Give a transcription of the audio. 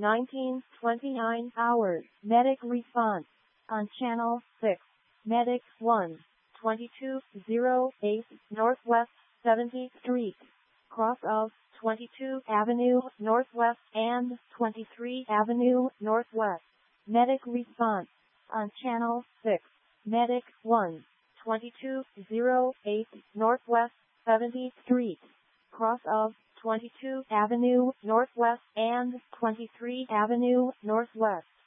19:29 hours. Medic response on Channel 6. Medic 1, 2208 Northwest 70th Street, cross of 22 Avenue Northwest and 23 Avenue Northwest. Medic response on Channel 6. Medic 1, 2208 Northwest 70th Street, cross of 22 Avenue Northwest and 23 Avenue Northwest.